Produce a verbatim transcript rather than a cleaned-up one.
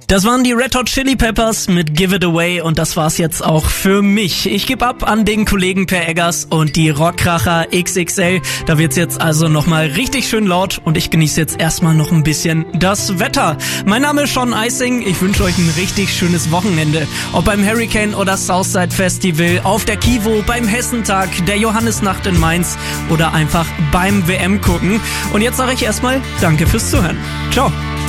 Das waren die Red Hot Chili Peppers mit Give It Away und das war's jetzt auch für mich. Ich gebe ab an den Kollegen Per Eggers und die Rockkracher X X L. Da wird's jetzt also nochmal richtig schön laut und ich genieße jetzt erstmal noch ein bisschen das Wetter. Mein Name ist Sean Eising. Ich wünsche euch ein richtig schönes Wochenende. Ob beim Hurricane oder Southside Festival, auf der Kivo, beim Hessentag, der Johannisnacht in Mainz oder einfach beim W M gucken. Und jetzt sage ich erstmal Danke fürs Zuhören. Ciao.